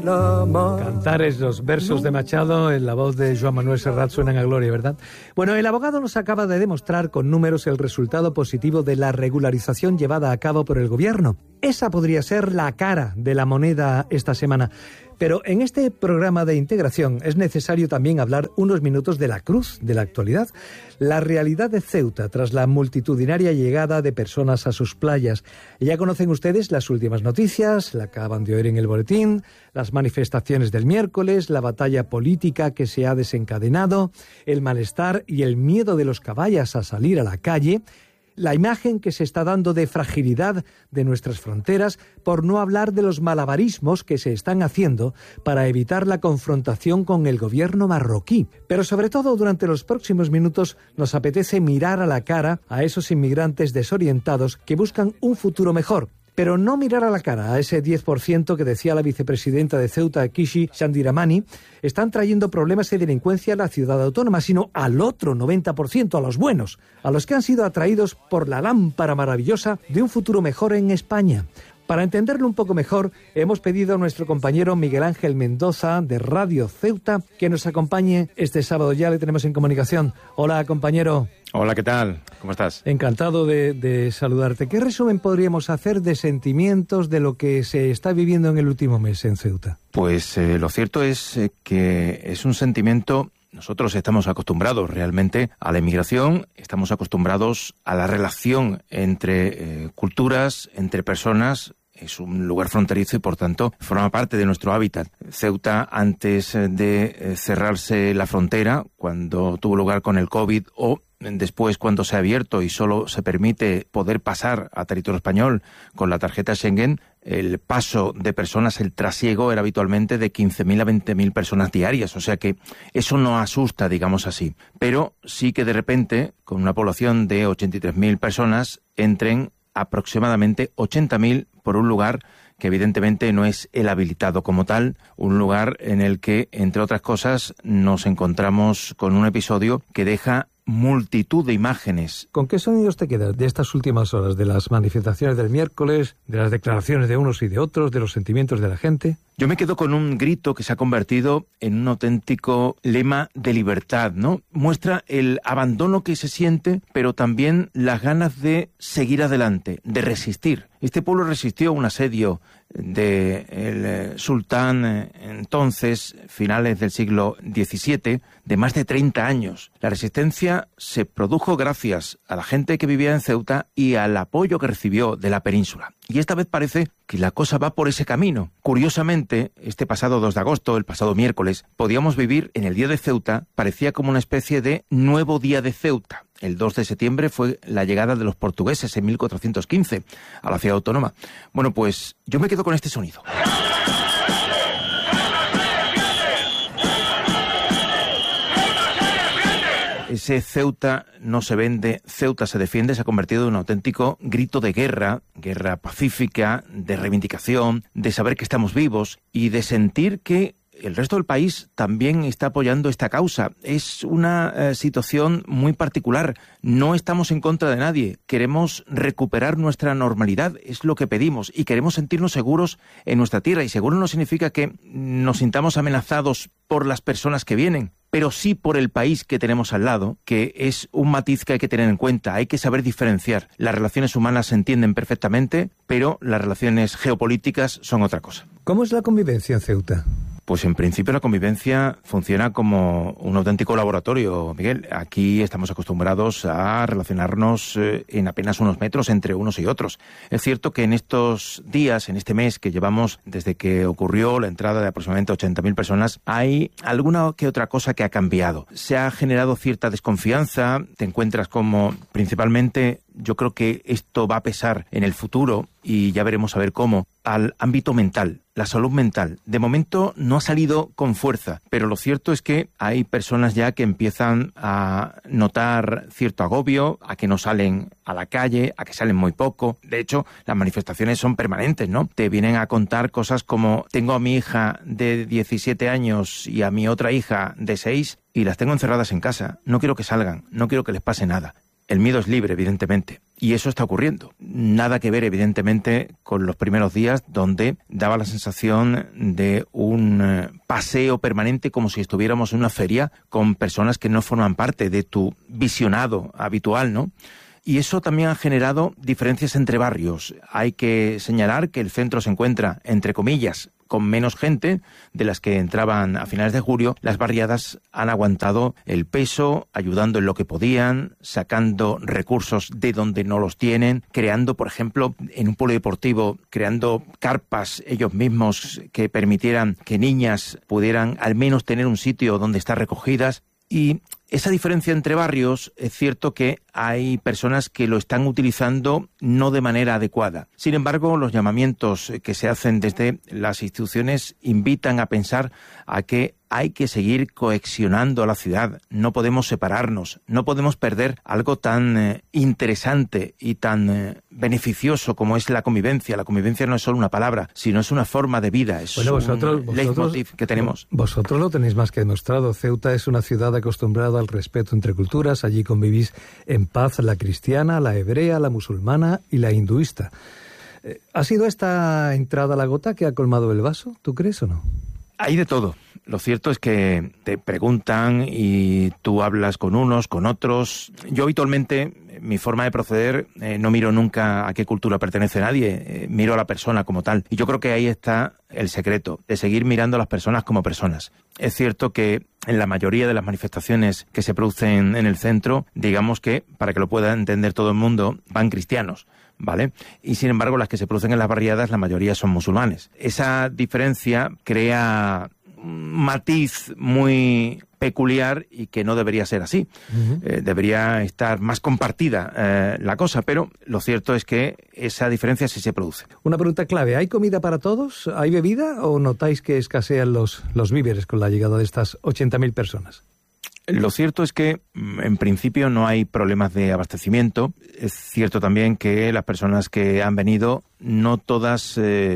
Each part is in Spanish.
Cantares, los versos de Machado en la voz de Joan Manuel Serrat suenan a gloria, ¿verdad? Bueno, el abogado nos acaba de demostrar con números el resultado positivo de la regularización llevada a cabo por el gobierno. Esa podría ser la cara de la moneda esta semana. Pero en este programa de integración es necesario también hablar unos minutos de la cruz de la actualidad, la realidad de Ceuta tras la multitudinaria llegada de personas a sus playas. Ya conocen ustedes las últimas noticias, la acaban de oír en el boletín, las manifestaciones del miércoles, la batalla política que se ha desencadenado, el malestar y el miedo de los caballas a salir a la calle, la imagen que se está dando de fragilidad de nuestras fronteras, por no hablar de los malabarismos que se están haciendo para evitar la confrontación con el gobierno marroquí. Pero sobre todo durante los próximos minutos nos apetece mirar a la cara a esos inmigrantes desorientados que buscan un futuro mejor. Pero no mirar a la cara a ese 10% que decía la vicepresidenta de Ceuta, Kishi Shandiramani, están trayendo problemas y delincuencia a la ciudad autónoma, sino al otro 90%, a los buenos, a los que han sido atraídos por la lámpara maravillosa de un futuro mejor en España. Para entenderlo un poco mejor, hemos pedido a nuestro compañero Miguel Ángel Mendoza, de Radio Ceuta, que nos acompañe este sábado. Ya le tenemos en comunicación. Hola, compañero. Hola, ¿qué tal? ¿Cómo estás? Encantado de saludarte. ¿Qué resumen podríamos hacer de sentimientos de lo que se está viviendo en el último mes en Ceuta? Pues lo cierto es que es un sentimiento. Nosotros estamos acostumbrados realmente a la inmigración, estamos acostumbrados a la relación entre culturas, entre personas. Es un lugar fronterizo y, por tanto, forma parte de nuestro hábitat. Ceuta, antes de cerrarse la frontera, cuando tuvo lugar con el COVID, o después cuando se ha abierto y solo se permite poder pasar a territorio español con la tarjeta Schengen, el paso de personas, el trasiego era habitualmente de 15.000 a 20.000 personas diarias. O sea que eso no asusta, digamos así. Pero sí que de repente, con una población de 83.000 personas, entren aproximadamente 80.000 por un lugar que evidentemente no es el habilitado como tal, un lugar en el que, entre otras cosas, nos encontramos con un episodio que deja multitud de imágenes. ¿Con qué sonidos te quedas de estas últimas horas, de las manifestaciones del miércoles, de las declaraciones de unos y de otros, de los sentimientos de la gente? Yo me quedo con un grito que se ha convertido en un auténtico lema de libertad, ¿no? Muestra el abandono que se siente, pero también las ganas de seguir adelante, de resistir. Este pueblo resistió un asedio del sultán entonces, finales del siglo XVII, de más de 30 años. La resistencia se produjo gracias a la gente que vivía en Ceuta y al apoyo que recibió de la península. Y esta vez parece que la cosa va por ese camino. Curiosamente, este pasado 2 de agosto, el pasado miércoles, podíamos vivir en el Día de Ceuta, parecía como una especie de nuevo Día de Ceuta. El 2 de septiembre fue la llegada de los portugueses en 1415 a la ciudad autónoma. Bueno, pues yo me quedo con este sonido. Ese Ceuta no se vende, Ceuta se defiende, se ha convertido en un auténtico grito de guerra, guerra pacífica, de reivindicación, de saber que estamos vivos y de sentir que el resto del país también está apoyando esta causa. Es una situación muy particular. No estamos en contra de nadie. Queremos recuperar nuestra normalidad, es lo que pedimos, y queremos sentirnos seguros en nuestra tierra. Y seguro no significa que nos sintamos amenazados por las personas que vienen, pero sí por el país que tenemos al lado, que es un matiz que hay que tener en cuenta. Hay que saber diferenciar. Las relaciones humanas se entienden perfectamente, pero las relaciones geopolíticas son otra cosa. ¿Cómo es la convivencia en Ceuta? Pues en principio la convivencia funciona como un auténtico laboratorio, Miguel. Aquí estamos acostumbrados a relacionarnos en apenas unos metros entre unos y otros. Es cierto que en estos días, en este mes que llevamos desde que ocurrió la entrada de aproximadamente 80.000 personas, hay alguna que otra cosa que ha cambiado. Se ha generado cierta desconfianza, te encuentras como principalmente, yo creo que esto va a pesar en el futuro y ya veremos a ver cómo, al ámbito mental, la salud mental. De momento no ha salido con fuerza, pero lo cierto es que hay personas ya que empiezan a notar cierto agobio, a que no salen a la calle, a que salen muy poco. De hecho, las manifestaciones son permanentes, ¿no? Te vienen a contar cosas como: tengo a mi hija de 17 años y a mi otra hija de 6 y las tengo encerradas en casa. No quiero que salgan, no quiero que les pase nada. El miedo es libre, evidentemente, Y eso está ocurriendo. Nada que ver, evidentemente, con los primeros días, donde daba la sensación de un paseo permanente, como si estuviéramos en una feria con personas que no forman parte de tu visionado habitual, ¿no? Y eso también ha generado diferencias entre barrios. Hay que señalar que el centro se encuentra, entre comillas, con menos gente de las que entraban a finales de julio. Las barriadas han aguantado el peso, ayudando en lo que podían, sacando recursos de donde no los tienen, creando, por ejemplo, en un polideportivo, creando carpas ellos mismos que permitieran que niñas pudieran al menos tener un sitio donde estar recogidas. Y esa diferencia entre barrios, es cierto que hay personas que lo están utilizando no de manera adecuada. Sin embargo, los llamamientos que se hacen desde las instituciones invitan a pensar a que hay que seguir cohesionando a la ciudad. No podemos separarnos, no podemos perder algo tan interesante y tan beneficioso como es la convivencia. La convivencia no es solo una palabra, sino es una forma de vida, es un leitmotiv que tenemos. Vosotros lo tenéis más que demostrado. Ceuta es una ciudad acostumbrada al respeto entre culturas. Allí convivís en paz la cristiana, la hebrea, la musulmana y la hinduista. ¿Ha sido esta entrada a la gota que ha colmado el vaso? ¿Tú crees o no? Hay de todo. Lo cierto es que te preguntan y tú hablas con unos, con otros. Yo habitualmente, mi forma de proceder, no miro nunca a qué cultura pertenece nadie, miro a la persona como tal. Y yo creo que ahí está el secreto, de seguir mirando a las personas como personas. Es cierto que en la mayoría de las manifestaciones que se producen en el centro, digamos que, para que lo pueda entender todo el mundo, van cristianos, ¿vale? Y sin embargo, las que se producen en las barriadas, la mayoría son musulmanes. Esa diferencia crea un matiz muy peculiar y que no debería ser así. Debería estar más compartida la cosa, pero lo cierto es que esa diferencia sí se produce. Una pregunta clave, ¿hay comida para todos? ¿Hay bebida o notáis que escasean los víveres con la llegada de estas 80.000 personas? Lo cierto es que, en principio, no hay problemas de abastecimiento. Es cierto también que las personas que han venido, no todas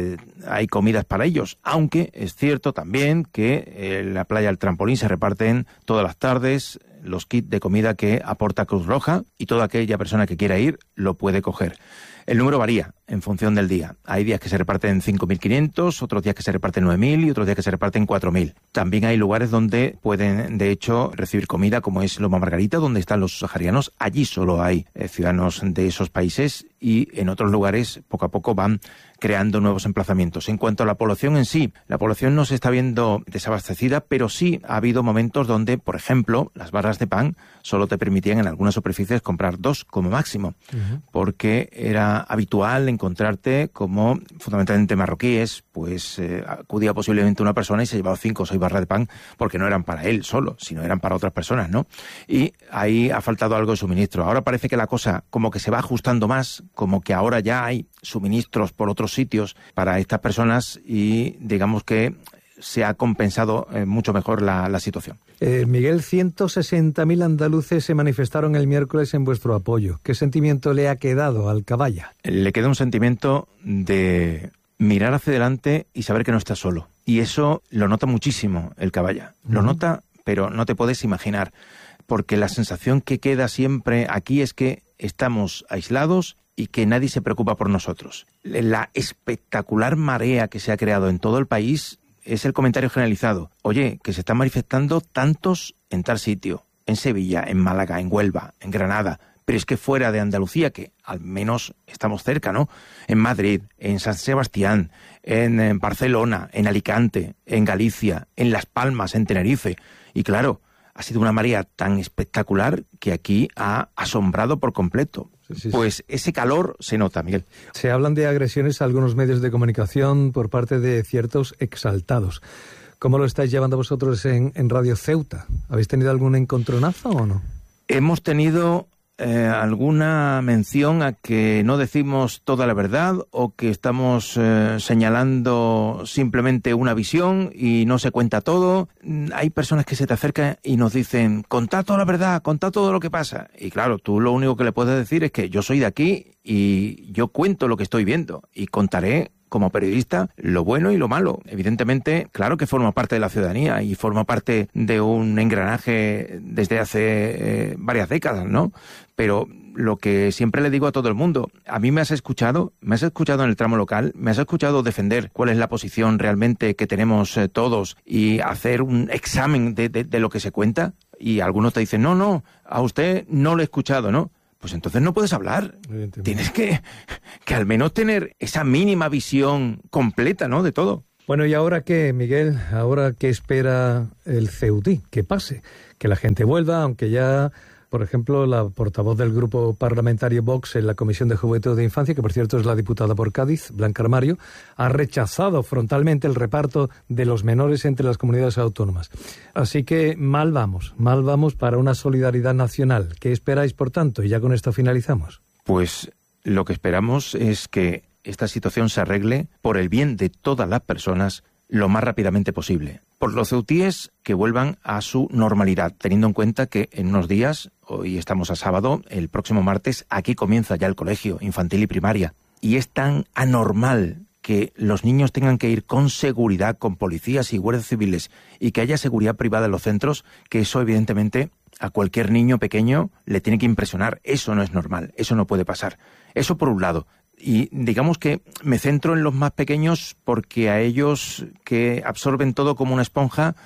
hay comidas para ellos, aunque es cierto también que en la playa del Trampolín se reparten todas las tardes los kits de comida que aporta Cruz Roja y toda aquella persona que quiera ir lo puede coger. El número varía en función del día. Hay días que se reparten 5.500, otros días que se reparten 9.000 y otros días que se reparten 4.000. También hay lugares donde pueden, de hecho, recibir comida, como es Loma Margarita, donde están los saharianos. Allí solo hay ciudadanos de esos países y en otros lugares, poco a poco, van creando nuevos emplazamientos. En cuanto a la población en sí, la población no se está viendo desabastecida, pero sí ha habido momentos donde, por ejemplo, las barras de pan solo te permitían en algunas superficies comprar 2 como máximo, porque era habitual encontrarte como, fundamentalmente marroquíes, pues acudía posiblemente una persona y se llevaba 5 o 6 barras de pan porque no eran para él solo, sino eran para otras personas, ¿no? Y ahí ha faltado algo de suministro. Ahora parece que la cosa como que se va ajustando más, como que ahora ya hay suministros por otros sitios para estas personas y digamos que se ha compensado mucho mejor la situación. Miguel, 160.000 andaluces se manifestaron el miércoles en vuestro apoyo. ¿Qué sentimiento le ha quedado al caballa? Le queda un sentimiento de mirar hacia adelante y saber que no está solo. Y eso lo nota muchísimo el caballa. Lo nota, pero no te puedes imaginar. Porque la sensación que queda siempre aquí es que estamos aislados y que nadie se preocupa por nosotros. La espectacular marea que se ha creado en todo el país es el comentario generalizado. Oye, que se están manifestando tantos en tal sitio, en Sevilla, en Málaga, en Huelva, en Granada, pero es que fuera de Andalucía, que al menos estamos cerca, ¿no? En Madrid, en San Sebastián, en Barcelona, en Alicante, en Galicia, en Las Palmas, en Tenerife. Y claro, ha sido una marea tan espectacular que aquí ha asombrado por completo. Sí. Pues ese calor se nota, Miguel. Se hablan de agresiones a algunos medios de comunicación por parte de ciertos exaltados. ¿Cómo lo estáis llevando vosotros en Radio Ceuta? ¿Habéis tenido algún encontronazo o no? Hemos tenido alguna mención a que no decimos toda la verdad o que estamos señalando simplemente una visión y no se cuenta todo. Hay personas que se te acercan y nos dicen, contad toda la verdad, contad todo lo que pasa. Y claro, tú lo único que le puedes decir es que yo soy de aquí y yo cuento lo que estoy viendo y contaré como periodista lo bueno y lo malo. Evidentemente, claro que forma parte de la ciudadanía y forma parte de un engranaje desde hace varias décadas, ¿no? Pero lo que siempre le digo a todo el mundo. A mí me has escuchado en el tramo local, me has escuchado defender cuál es la posición realmente que tenemos todos y hacer un examen de lo que se cuenta. Y algunos te dicen, no, a usted no lo he escuchado, ¿no? Pues entonces no puedes hablar. Tienes que al menos tener esa mínima visión completa, ¿no?, de todo. Bueno, ¿y ahora qué, Miguel? ¿Ahora qué espera el Ceutí? ¿Qué pase? Que la gente vuelva, aunque ya, por ejemplo, la portavoz del grupo parlamentario Vox en la Comisión de Juventud e Infancia, que por cierto es la diputada por Cádiz, Blanca Armario, ha rechazado frontalmente el reparto de los menores entre las comunidades autónomas. Así que mal vamos para una solidaridad nacional. ¿Qué esperáis, por tanto? Y ya con esto finalizamos. Pues lo que esperamos es que esta situación se arregle por el bien de todas las personas lo más rápidamente posible. Por los ceutíes que vuelvan a su normalidad, teniendo en cuenta que en unos días, hoy estamos a sábado, el próximo martes, aquí comienza ya el colegio infantil y primaria. Y es tan anormal que los niños tengan que ir con seguridad, con policías y guardias civiles, y que haya seguridad privada en los centros, que eso evidentemente a cualquier niño pequeño le tiene que impresionar. Eso no es normal, eso no puede pasar. Eso por un lado. Y digamos que me centro en los más pequeños porque a ellos que absorben todo como una esponja,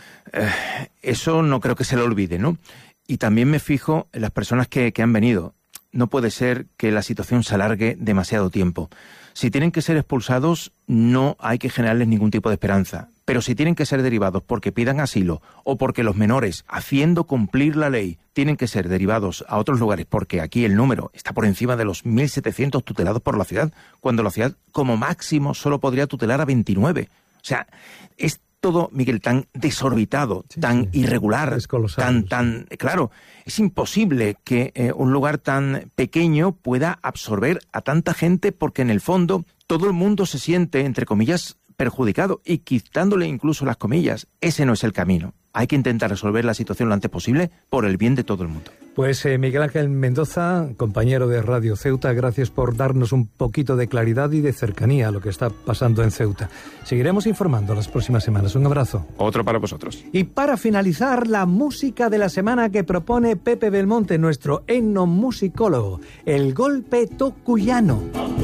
eso no creo que se lo olvide, ¿no? Y también me fijo en las personas que han venido. No puede ser que la situación se alargue demasiado tiempo. Si tienen que ser expulsados, no hay que generarles ningún tipo de esperanza. Pero si tienen que ser derivados porque pidan asilo o porque los menores, haciendo cumplir la ley, tienen que ser derivados a otros lugares porque aquí el número está por encima de los 1.700 tutelados por la ciudad, cuando la ciudad como máximo solo podría tutelar a 29. O sea, es todo, Miguel, tan desorbitado, tan irregular, es colosal, claro, es imposible que un lugar tan pequeño pueda absorber a tanta gente porque en el fondo todo el mundo se siente, entre comillas, perjudicado y quitándole incluso las comillas. Ese no es el camino. Hay que intentar resolver la situación lo antes posible por el bien de todo el mundo. Pues Miguel Ángel Mendoza, compañero de Radio Ceuta, gracias por darnos un poquito de claridad y de cercanía a lo que está pasando en Ceuta. Seguiremos informando las próximas semanas. Un abrazo. Otro para vosotros. Y para finalizar, la música de la semana que propone Pepe Belmonte, nuestro etnomusicólogo, el golpe tocuyano.